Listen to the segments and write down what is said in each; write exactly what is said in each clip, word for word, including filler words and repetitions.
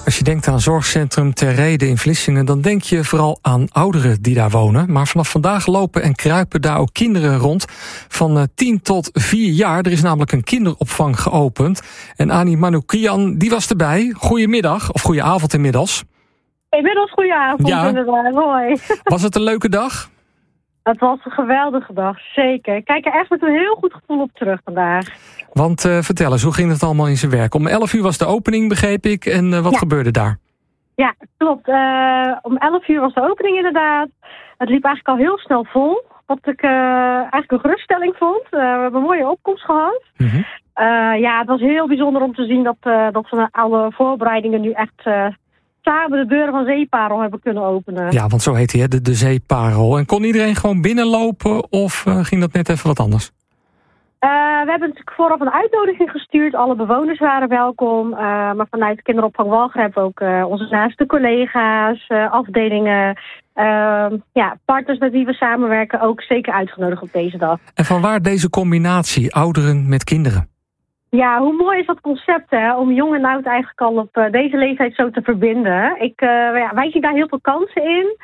Als je denkt aan Zorgcentrum Ter Rede in Vlissingen, dan denk je vooral aan ouderen die daar wonen. Maar vanaf vandaag lopen en kruipen daar ook kinderen rond van tien tot vier jaar. Er is namelijk een kinderopvang geopend. En Annie Manoukian, die was erbij. Goedemiddag, of goeie avond inmiddels. Inmiddels goeie avond, ja. inderdaad. Hoi. Was het een leuke dag? Het was een geweldige dag, zeker. Ik kijk er echt met een heel goed gevoel op terug vandaag. Want uh, vertel eens, hoe ging het allemaal in zijn werk? Om elf uur was de opening, begreep ik. En uh, wat ja. gebeurde daar? Ja, klopt. Uh, om elf uur was de opening inderdaad. Het liep eigenlijk al heel snel vol. Wat ik uh, eigenlijk een geruststelling vond. Uh, we hebben een mooie opkomst gehad. Mm-hmm. Uh, ja, het was heel bijzonder om te zien dat, uh, dat we alle voorbereidingen nu echt... Uh, samen de deuren van Zeeparel hebben kunnen openen. Ja, want zo heet hij, hè? De, de Zeeparel. En kon iedereen gewoon binnenlopen of uh, ging dat net even wat anders? Uh, we hebben natuurlijk vooraf een uitnodiging gestuurd. Alle bewoners waren welkom. Uh, maar vanuit kinderopvang Walcheren hebben we ook uh, onze naaste collega's, uh, afdelingen, uh, ja, partners met wie we samenwerken ook zeker uitgenodigd op deze dag. En vanwaar deze combinatie, ouderen met kinderen? Ja, hoe mooi is dat concept, hè? Om jong en oud eigenlijk al op uh, deze leeftijd zo te verbinden. Ik, uh, ja, wij zien daar heel veel kansen in.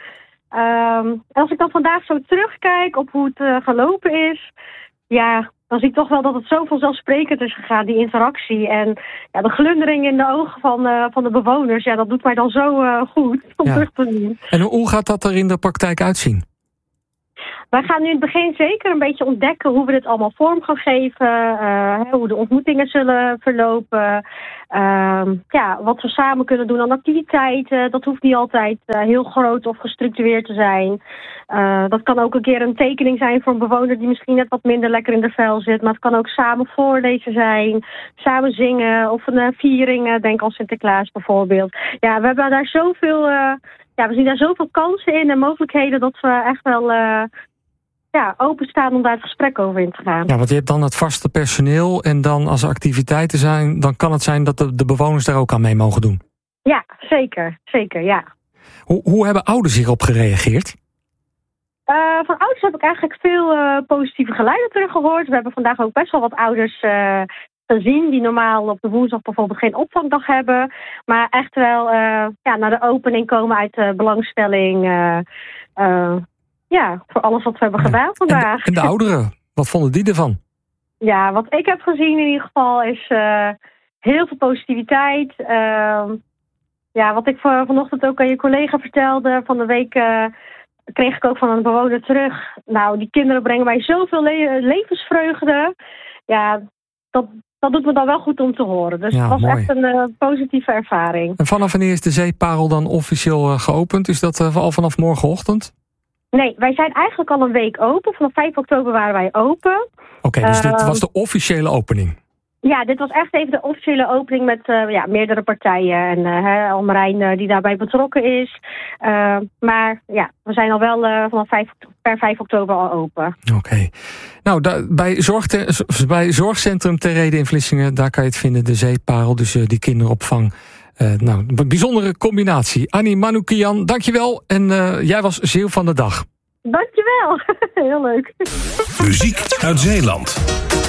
Um, als ik dan vandaag zo terugkijk op hoe het uh, gelopen is, ja, dan zie ik toch wel dat het zo vanzelfsprekend is gegaan, die interactie. En ja, de glundering in de ogen van, uh, van de bewoners, ja, dat doet mij dan zo uh, goed om ja. terug te zien. En hoe gaat dat er in de praktijk uitzien? Wij gaan nu in het begin zeker een beetje ontdekken hoe we dit allemaal vorm gaan geven. Uh, hoe de ontmoetingen zullen verlopen. Uh, ja, wat we samen kunnen doen aan activiteiten. Dat hoeft niet altijd uh, heel groot of gestructureerd te zijn. Uh, dat kan ook een keer een tekening zijn voor een bewoner die misschien net wat minder lekker in de vel zit. Maar het kan ook samen voorlezen zijn. Samen zingen of een uh, viering. Denk aan Sinterklaas bijvoorbeeld. Ja, we hebben daar zoveel... Uh, ja, we zien daar zoveel kansen in en mogelijkheden dat we echt wel... Uh, Ja, openstaan om daar het gesprek over in te gaan. Ja, want je hebt dan het vaste personeel en dan als er activiteiten zijn, dan kan het zijn dat de, de bewoners daar ook aan mee mogen doen. Ja, zeker. Zeker, ja. Hoe, hoe hebben ouders hierop gereageerd? Uh, van ouders heb ik eigenlijk veel uh, positieve geluiden teruggehoord. We hebben vandaag ook best wel wat ouders uh, gezien die normaal op de woensdag bijvoorbeeld geen opvangdag hebben. Maar echt wel uh, ja, naar de opening komen uit uh, belangstelling... Uh, uh, Ja, voor alles wat we hebben gedaan vandaag. En de, en de ouderen, wat vonden die ervan? Ja, wat ik heb gezien in ieder geval is uh, heel veel positiviteit. Uh, ja, wat ik voor, vanochtend ook aan je collega vertelde. Van de week uh, kreeg ik ook van een bewoner terug. Nou, die kinderen brengen mij zoveel le- levensvreugde. Ja, dat, dat doet me dan wel goed om te horen. Dus ja, het was mooi. Echt een uh, positieve ervaring. En vanaf wanneer is de Zeeparel dan officieel uh, geopend? Is dat uh, al vanaf morgenochtend? Nee, wij zijn eigenlijk al een week open. Vanaf vijf oktober waren wij open. Oké, okay, dus uh, dit was de officiële opening? Ja, dit was echt even de officiële opening met uh, ja, meerdere partijen. En uh, Almarijn uh, die daarbij betrokken is. Uh, maar ja, we zijn al wel uh, vanaf vijf, per vijf oktober al open. Oké. Okay. Nou, da- bij, zorg te- bij Zorgcentrum Ter Rede in Vlissingen, daar kan je het vinden, de Zeeparel, dus uh, die kinderopvang. Uh, nou, een bijzondere combinatie. Annie Manoukian, dankjewel. En uh, jij was Zeeuw van de Dag. Dankjewel. Heel leuk. Muziek uit Zeeland.